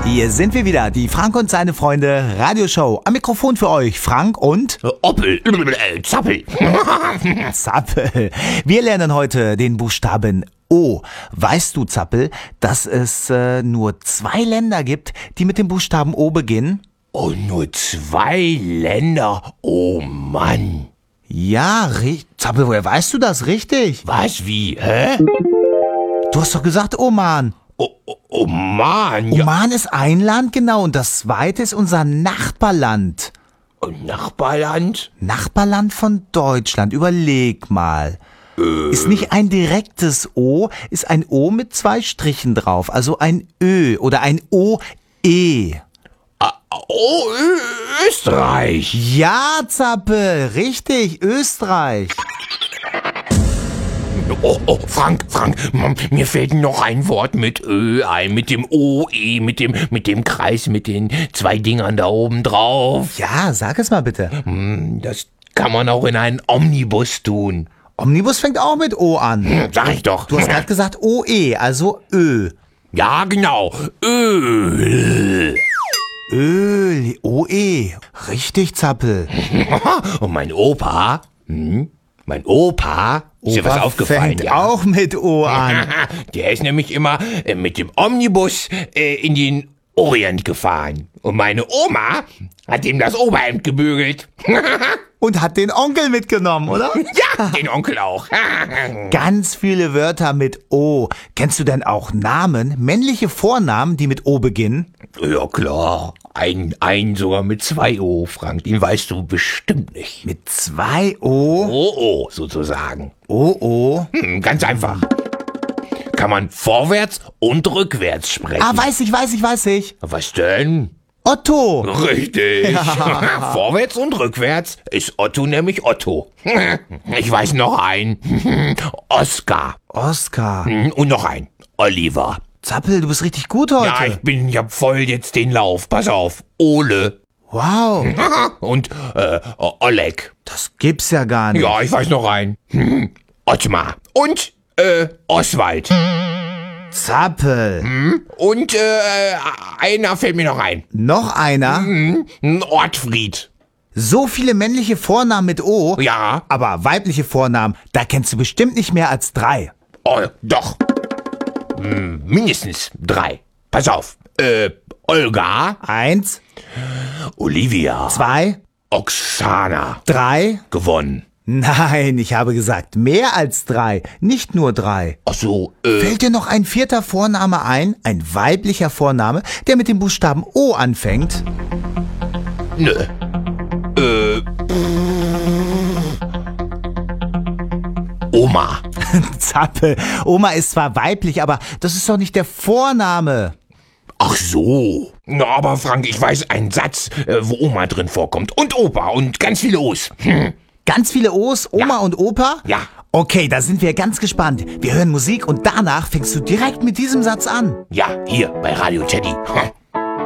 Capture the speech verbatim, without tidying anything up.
Hier sind wir wieder, die Frank und seine Freunde Radioshow. Am Mikrofon für euch Frank und Oppel, äh, Zappel. Zappel. Wir lernen heute den Buchstaben O. Weißt du, Zappel, dass es äh, nur zwei Länder gibt, die mit dem Buchstaben O beginnen? Oh, nur zwei Länder? Oh Mann. Ja, richtig. Zappel, woher weißt du das? Richtig. Was, wie, hä? Du hast doch gesagt Oman. Oh, oh, Oman, ja. Oman ist ein Land, genau, und das zweite ist unser Nachbarland. Und Nachbarland? Nachbarland von Deutschland, überleg mal. Äh. Ist nicht ein direktes O, ist ein O mit zwei Strichen drauf, also ein Ö oder ein O-E. Ah, oh, Österreich. Ja, Zappel, richtig, Österreich. Oh, oh, Frank, Frank, mir fällt noch ein Wort mit Ö ein, mit dem O, E, mit dem, mit dem Kreis, mit den zwei Dingern da oben drauf. Ja, sag es mal bitte. Das kann man auch in einen Omnibus tun. Omnibus fängt auch mit O an. Sag ich doch. Du hast gerade gesagt O-E, also Ö. Ja, genau, Öl. Öl, O-E, richtig, Zappel. Und mein Opa, hm, mein Opa, ist dir was aufgefallen? Fängt ja? auch mit O an. Der ist nämlich immer äh, mit dem Omnibus äh, in den Orient gefahren. Und meine Oma hat ihm das Oberhemd gebügelt. Und hat den Onkel mitgenommen, oder? Ja, den Onkel auch. Ganz viele Wörter mit O. Kennst du denn auch Namen, männliche Vornamen, die mit O beginnen? Ja, klar. Ein, ein sogar mit zwei O, Frank. Den weißt du bestimmt nicht. Mit zwei O? O, O, sozusagen. O, O? Hm, ganz einfach. Kann man vorwärts und rückwärts sprechen. Ah, weiß ich, weiß ich, weiß ich. Was denn? Otto. Richtig. Vorwärts und rückwärts ist Otto nämlich Otto. Ich weiß noch ein. Oskar. Oskar. Und noch ein. Oliver. Zappel, du bist richtig gut heute. Ja, ich bin, ich hab voll jetzt den Lauf. Pass auf. Ole. Wow. Und äh, Oleg. Das gibt's ja gar nicht. Ja, ich weiß noch ein. Ottmar. Und äh, Oswald. Zappel. Hm? Und äh, einer fällt mir noch ein. Noch einer? Hm? Ortfried. So viele männliche Vornamen mit O. Ja. Aber weibliche Vornamen, da kennst du bestimmt nicht mehr als drei. Oh, doch. Hm, mindestens drei. Pass auf. Äh, Olga. Eins. Olivia. Zwei. Oksana. Drei. Gewonnen. Nein, ich habe gesagt mehr als drei, nicht nur drei. Ach so, äh. Fällt dir noch ein vierter Vorname ein? Ein weiblicher Vorname, der mit dem Buchstaben O anfängt? Nö. Äh. Oma. Zappel, Oma ist zwar weiblich, aber das ist doch nicht der Vorname. Ach so. Na, aber Frank, ich weiß einen Satz, äh, wo Oma drin vorkommt. Und Opa und ganz viele O's. Hm. Ganz viele O's, Oma Ja. und Opa? Ja. Okay, da sind wir ganz gespannt. Wir hören Musik und danach fängst du direkt mit diesem Satz an. Ja, hier bei Radio Teddy.